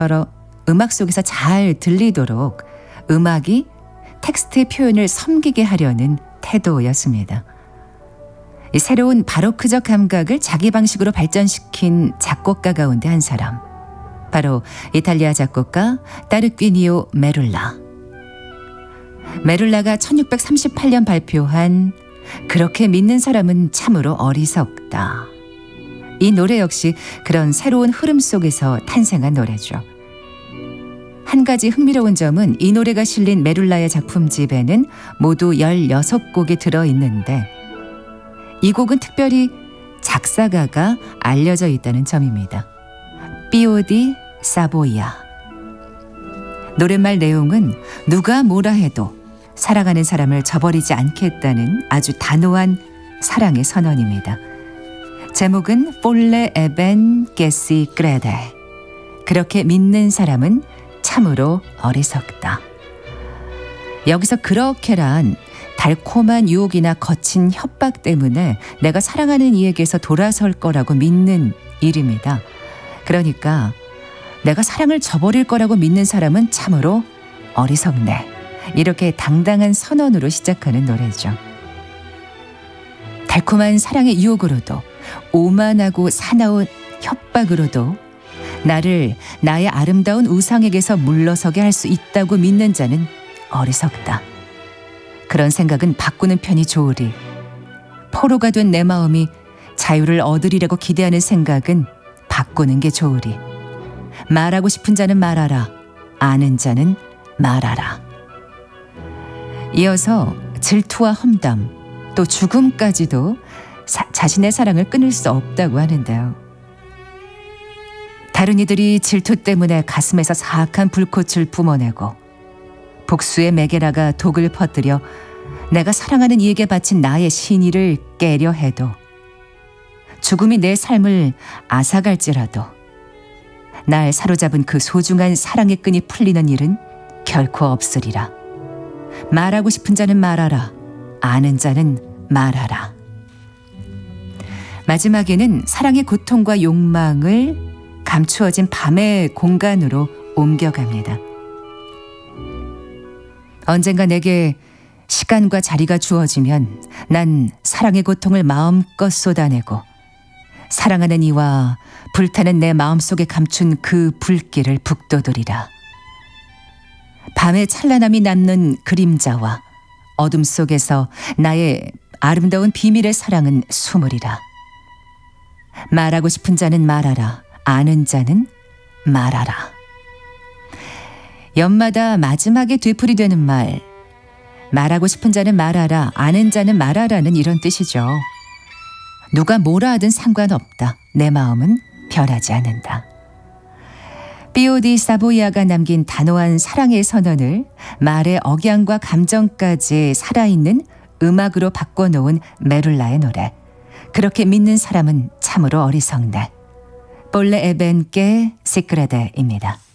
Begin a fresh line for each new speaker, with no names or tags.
여러 음악 속에서 잘 들리도록 음악이 텍스트의 표현을 섬기게 하려는 태도였습니다. 이 새로운 바로크적 감각을 자기 방식으로 발전시킨 작곡가 가운데 한 사람, 바로 이탈리아 작곡가 따르퀴니오 메룰라. 메룰라가 1638년 발표한 그렇게 믿는 사람은 참으로 어리석다. 이 노래 역시 그런 새로운 흐름 속에서 탄생한 노래죠. 한 가지 흥미로운 점은 이 노래가 실린 메룰라의 작품집에는 모두 16곡이 들어있는데 이 곡은 특별히 작사가가 알려져 있다는 점입니다. 피오 디 사보이아. 노랫말 내용은 누가 뭐라 해도 사랑하는 사람을 저버리지 않겠다는 아주 단호한 사랑의 선언입니다. 제목은 폴레 에벤 게시 크레데. 그렇게 믿는 사람은 참으로 어리석다. 여기서 그렇게란 달콤한 유혹이나 거친 협박 때문에 내가 사랑하는 이에게서 돌아설 거라고 믿는 일입니다. 그러니까 내가 사랑을 저버릴 거라고 믿는 사람은 참으로 어리석네. 이렇게 당당한 선언으로 시작하는 노래죠. 달콤한 사랑의 유혹으로도 오만하고 사나운 협박으로도 나를 나의 아름다운 우상에게서 물러서게 할 수 있다고 믿는 자는 어리석다. 그런 생각은 바꾸는 편이 좋으리. 포로가 된 내 마음이 자유를 얻으리라고 기대하는 생각은 바꾸는 게 좋으리. 말하고 싶은 자는 말하라. 아는 자는 말하라. 이어서 질투와 험담, 또 죽음까지도 자신의 사랑을 끊을 수 없다고 하는데요. 다른 이들이 질투 때문에 가슴에서 사악한 불꽃을 뿜어내고 복수의 메게라가 독을 퍼뜨려 내가 사랑하는 이에게 바친 나의 신의를 깨려 해도 죽음이 내 삶을 앗아갈지라도 날 사로잡은 그 소중한 사랑의 끈이 풀리는 일은 결코 없으리라. 말하고 싶은 자는 말하라. 아는 자는 말하라. 마지막에는 사랑의 고통과 욕망을 감추어진 밤의 공간으로 옮겨갑니다. 언젠가 내게 시간과 자리가 주어지면 난 사랑의 고통을 마음껏 쏟아내고 사랑하는 이와 불타는 내 마음속에 감춘 그 불길을 북돋우리라. 밤의 찬란함이 남는 그림자와 어둠 속에서 나의 아름다운 비밀의 사랑은 숨으리라. 말하고 싶은 자는 말하라. 아는 자는 말하라. 연마다 마지막에 되풀이되는 말, 말하고 싶은 자는 말하라. 아는 자는 말하라는 이런 뜻이죠. 누가 뭐라 하든 상관없다. 내 마음은 변하지 않는다. 피오 디 사보이아가 남긴 단호한 사랑의 선언을 말의 억양과 감정까지 살아있는 음악으로 바꿔놓은 메룰라의 노래. 그렇게 믿는 사람은 참으로 어리석네. 폴레 에벤 게 시크레데입니다.